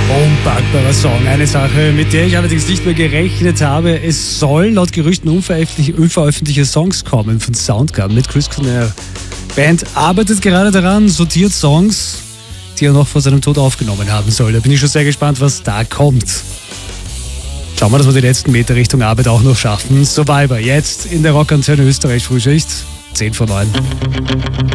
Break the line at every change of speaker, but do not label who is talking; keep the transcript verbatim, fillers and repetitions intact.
Unpackbarer Song. Eine Sache, mit der ich allerdings nicht mehr gerechnet habe. Es soll laut Gerüchten unveröffentlichte, unveröffentlichte Songs kommen von Soundgarden mit Chris Cornell. Band arbeitet gerade daran, sortiert Songs, die er noch vor seinem Tod aufgenommen haben soll. Da bin ich schon sehr gespannt, was da kommt. Schauen wir, dass wir die letzten Meter Richtung Arbeit auch noch schaffen. Survivor, jetzt in der Rockantenne Österreich Frühschicht, zehn vor neun.